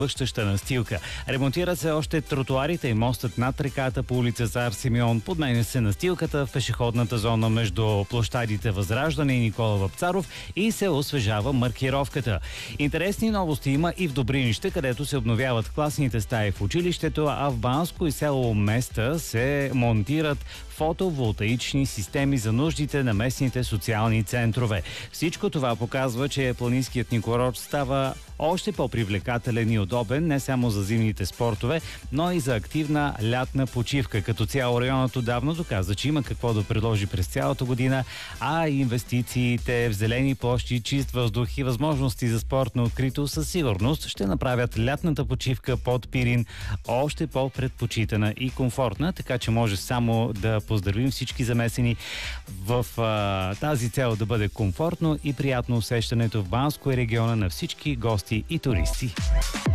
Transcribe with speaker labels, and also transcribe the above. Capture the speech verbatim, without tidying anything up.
Speaker 1: бъщаща настилка. Ремонтират се още тротуарите и мостът над реката по улица Цар Симеон. Подменя се настилката в пешеходната зона между площадите Възраждане и Никола Вапцаров и се освежава маркировката. Интересни новости има и в Добринище, където се обновяват класните стаи в училището, а в Банско и село Места се монтират фотоволтаични системи за нуждите на местните социални центрове. Всичко това показва, че планинският ни курорт става още по-привлекателен и удобен не само за зимните спортове, но и за активна лятна почивка. Като цяло районът отдавна доказа, че има какво да предложи през цялата година, а инвестициите в зелени площи, чист въздух и възможности за спорт на открито със сигурност ще направят лятната почивка под Пирин още по-предпочитана и комфортна, така че може само да поздравим всички замесени в а, тази цел да бъде комфортно и приятно усещането в Банско и региона на всички гости и туристи.